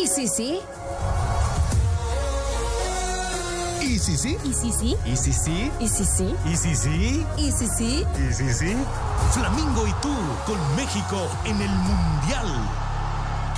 sí, sí? ¿Y si sí? ¿Y sí, sí? ¿Y si sí? ¿Y sí, sí? ¿Y si sí? ¿Y sí, sí? ¿Y si sí? Flamingo y tú con México en el Mundial.